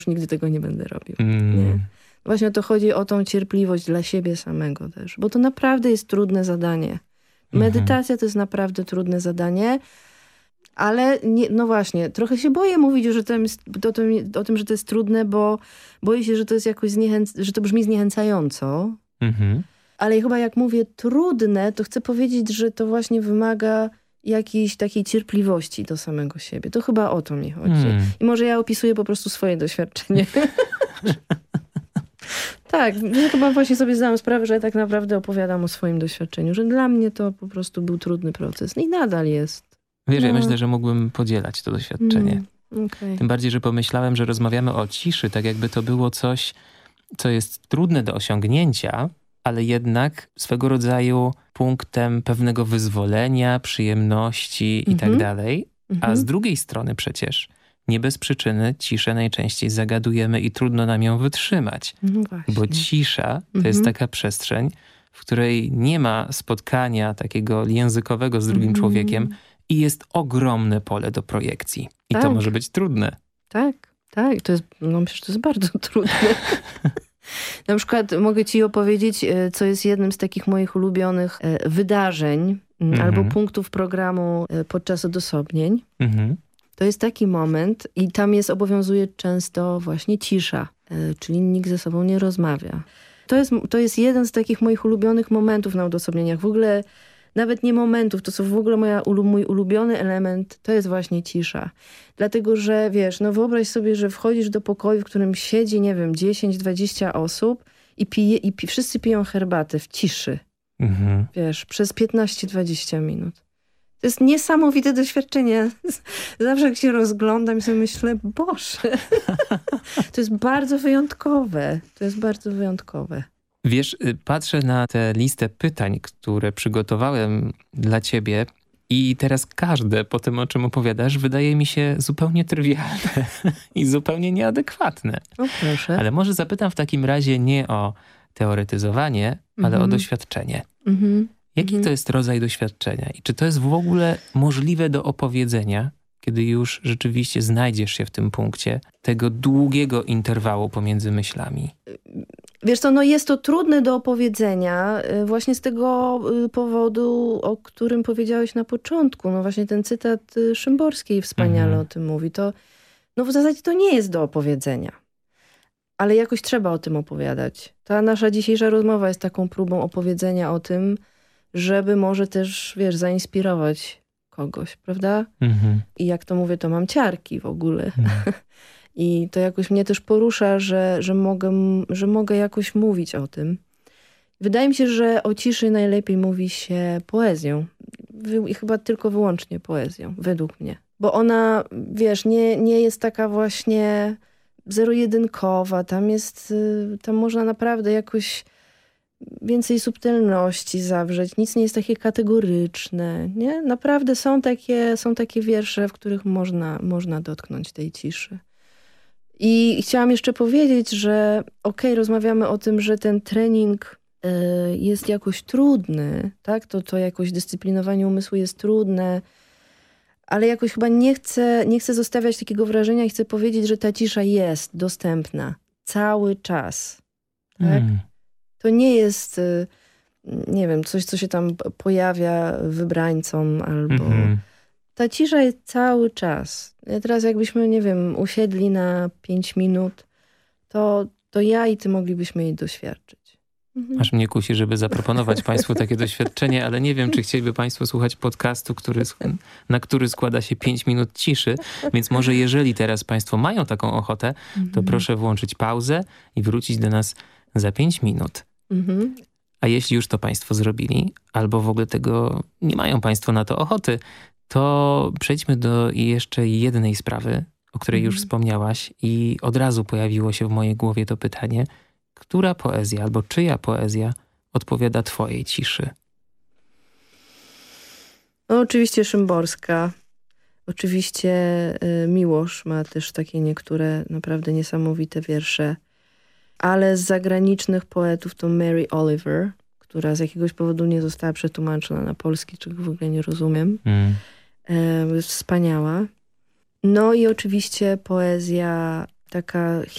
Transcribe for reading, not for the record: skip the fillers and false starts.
Już nigdy tego nie będę robił. Nie. Właśnie to chodzi o tą cierpliwość dla siebie samego też, bo to naprawdę jest trudne zadanie. Medytacja to jest naprawdę trudne zadanie, ale nie, no właśnie, trochę się boję mówić, że o tym, że to jest trudne, bo boję się, że to jest jakoś że to brzmi zniechęcająco. Ale chyba jak mówię trudne, to chcę powiedzieć, że to właśnie wymaga jakiejś takiej cierpliwości do samego siebie. To chyba o to mi chodzi. I może ja opisuję po prostu swoje doświadczenie. Tak, chyba właśnie sobie zdałam sprawę, że tak naprawdę opowiadam o swoim doświadczeniu, że dla mnie to po prostu był trudny proces. I nadal jest. Wiesz, ja myślę, że mógłbym podzielać to doświadczenie. Okay. Tym bardziej, że pomyślałem, że rozmawiamy o ciszy, tak jakby to było coś, co jest trudne do osiągnięcia, ale jednak swego rodzaju punktem pewnego wyzwolenia, przyjemności i tak dalej. A z drugiej strony przecież nie bez przyczyny ciszę najczęściej zagadujemy i trudno nam ją wytrzymać. No bo cisza to jest taka przestrzeń, w której nie ma spotkania takiego językowego z drugim człowiekiem i jest ogromne pole do projekcji. I to może być trudne. Tak. To jest, myślę, że to jest bardzo trudne. Na przykład mogę ci opowiedzieć, co jest jednym z takich moich ulubionych wydarzeń albo punktów programu podczas odosobnień. To jest taki moment i tam obowiązuje często właśnie cisza, czyli nikt ze sobą nie rozmawia. To jest jeden z takich moich ulubionych momentów na odosobnieniach. W ogóle nawet nie momentów, to co w ogóle mój ulubiony element, to jest właśnie cisza. Dlatego, że wiesz, wyobraź sobie, że wchodzisz do pokoju, w którym siedzi, 10-20 osób i wszyscy piją herbatę w ciszy. Wiesz, przez 15-20 minut. To jest niesamowite doświadczenie. Zawsze jak się rozglądam i sobie myślę, Boże, to jest bardzo wyjątkowe. Wiesz, patrzę na tę listę pytań, które przygotowałem dla ciebie i teraz każde po tym, o czym opowiadasz, wydaje mi się zupełnie trywialne i zupełnie nieadekwatne. O, proszę. Ale może zapytam w takim razie nie o teoretyzowanie, ale o doświadczenie. Jaki to jest rodzaj doświadczenia i czy to jest w ogóle możliwe do opowiedzenia, kiedy już rzeczywiście znajdziesz się w tym punkcie tego długiego interwału pomiędzy myślami? Wiesz co, jest to trudne do opowiedzenia właśnie z tego powodu, o którym powiedziałeś na początku. Właśnie ten cytat Szymborskiej wspaniale o tym mówi. To w zasadzie to nie jest do opowiedzenia. Ale jakoś trzeba o tym opowiadać. Ta nasza dzisiejsza rozmowa jest taką próbą opowiedzenia o tym, żeby może też, wiesz, zainspirować kogoś, prawda? I jak to mówię, to mam ciarki w ogóle. I to jakoś mnie też porusza, że mogę jakoś mówić o tym. Wydaje mi się, że o ciszy najlepiej mówi się poezją. I chyba tylko wyłącznie poezją, według mnie. Bo ona, wiesz, nie jest taka właśnie zero-jedynkowa. Tam można naprawdę jakoś więcej subtelności zawrzeć. Nic nie jest takie kategoryczne. Nie? Naprawdę są takie wiersze, w których można dotknąć tej ciszy. I chciałam jeszcze powiedzieć, że rozmawiamy o tym, że ten trening jest jakoś trudny, tak? To jakoś dyscyplinowanie umysłu jest trudne, ale jakoś chyba nie chcę zostawiać takiego wrażenia i chcę powiedzieć, że ta cisza jest dostępna cały czas. Tak? To nie jest, nie wiem, coś, co się tam pojawia wybrańcom albo... Ta cisza jest cały czas. Teraz jakbyśmy, nie wiem, usiedli na 5 minut, to ja i ty moglibyśmy jej doświadczyć. Aż mnie kusi, żeby zaproponować państwu takie doświadczenie, ale nie wiem, czy chcieliby państwo słuchać podcastu, na który składa się 5 minut ciszy. Więc może jeżeli teraz państwo mają taką ochotę, to proszę włączyć pauzę i wrócić do nas za 5 minut. A jeśli już to państwo zrobili, albo w ogóle tego nie mają państwo na to ochoty, to przejdźmy do jeszcze jednej sprawy, o której już wspomniałaś i od razu pojawiło się w mojej głowie to pytanie, która poezja albo czyja poezja odpowiada twojej ciszy? Oczywiście Szymborska. Oczywiście Miłosz ma też takie niektóre naprawdę niesamowite wiersze. Ale z zagranicznych poetów to Mary Oliver, która z jakiegoś powodu nie została przetłumaczona na polski, czego w ogóle nie rozumiem. Jest wspaniała. I oczywiście poezja taka